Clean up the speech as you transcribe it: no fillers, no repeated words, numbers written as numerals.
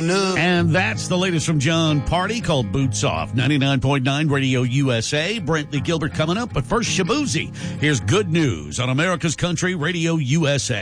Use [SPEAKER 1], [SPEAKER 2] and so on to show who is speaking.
[SPEAKER 1] enough.
[SPEAKER 2] And that's the latest from John Party called Boots Off. 99.9 Radio USA. Brent Lee Gilbert coming up. But first, Shabuzi. Here's good news on America's Country Radio USA.